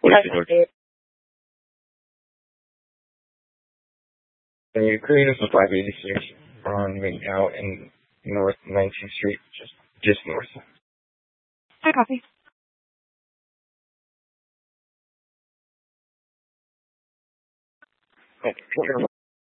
What is it, George? Can you create us a 586 on McDowell in North 19th Street, just north? Hi, coffee. Oh,